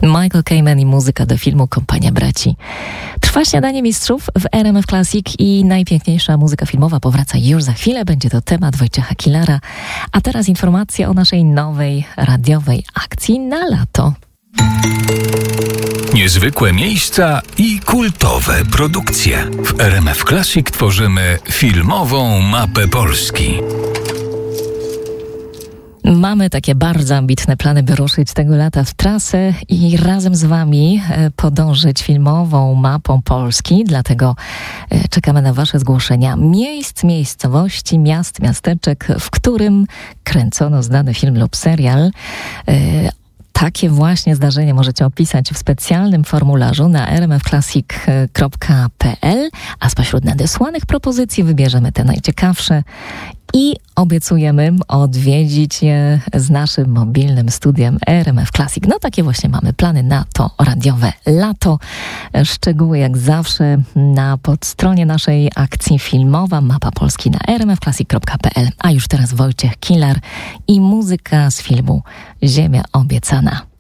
Michael Kamen i muzyka do filmu Kompania Braci. Trwa Śniadanie Mistrzów w RMF Classic i najpiękniejsza muzyka filmowa powraca już za chwilę. Będzie to temat Wojciecha Killara. A teraz informacja o naszej nowej radiowej akcji na lato. Niezwykłe miejsca i kultowe produkcje. W RMF Classic tworzymy filmową mapę Polski. Mamy takie bardzo ambitne plany, by ruszyć tego lata w trasę i razem z Wami podążyć filmową mapą Polski. Dlatego czekamy na Wasze zgłoszenia miejsc, miejscowości, miast, miasteczek, w którym kręcono znany film lub serial. Takie właśnie zdarzenie możecie opisać w specjalnym formularzu na rmfclassic.pl, a spośród nadesłanych propozycji wybierzemy te najciekawsze i obiecujemy odwiedzić je z naszym mobilnym studiem RMF Classic. No takie właśnie mamy plany na to radiowe lato. Szczegóły jak zawsze na podstronie naszej akcji filmowa Mapa Polski na rmfclassic.pl. A już teraz Wojciech Killar i muzyka z filmu Ziemia Obiecana.